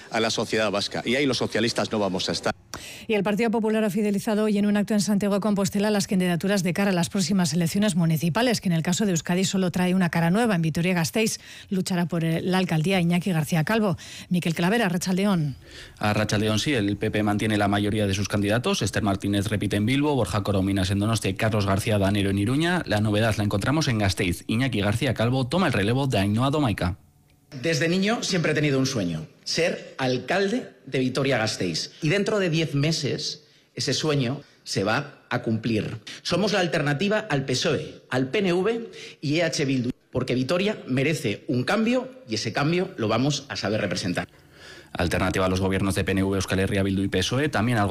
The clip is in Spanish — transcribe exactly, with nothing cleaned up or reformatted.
a la sociedad vasca. Y ahí los socialistas no vamos a estar. Y el Partido Popular ha fidelizado hoy en un acto en Santiago de Compostela las candidaturas de cara a las próximas elecciones municipales, que en el caso de Euskadi solo trae una cara nueva. En Vitoria-Gasteiz luchará por la alcaldía Iñaki García Calvo. Miquel Clavera, Arratsaldeón. Arratsaldeón, sí, el P P mantiene la mayoría de sus candidatos. Esther Martínez repite en Bilbo, Borja Corominas en Donostia y Carlos García Danero en Iruña. La novedad la encontramos en Gasteiz. Iñaki García Calvo toma el relevo de Ainhoa Domaica. Desde niño siempre he tenido un sueño, ser alcalde de Vitoria-Gasteiz. Y dentro de diez meses ese sueño se va a cumplir. Somos la alternativa al P S O E, al P N V y E H Bildu, porque Vitoria merece un cambio y ese cambio lo vamos a saber representar. Alternativa a los gobiernos de P N V, Euskal Herria Bildu y P S O E, también al